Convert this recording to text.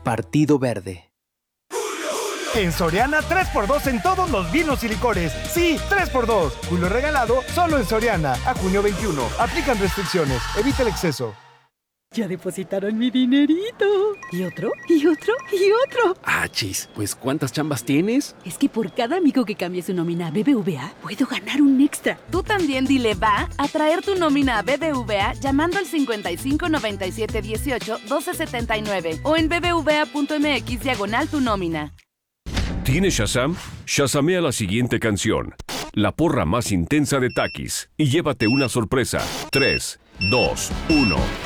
Partido Verde. En Soriana, 3x2 en todos los vinos y licores. Sí, 3x2. Julio regalado solo en Soriana. A junio 21. Aplican restricciones. Evita el exceso. Ya depositaron mi dinerito. ¿Y otro? ¿Y otro? ¿Y otro? Chis, pues ¿cuántas chambas tienes? Es que por cada amigo que cambie su nómina a BBVA, puedo ganar un extra. Tú también dile va a traer tu nómina a BBVA llamando al 55 97 18 12 79 o en bbva.mx/tu nómina. ¿Tienes Shazam? Shazamea la siguiente canción. La porra más intensa de Takis y llévate una sorpresa. 3, 2, 1.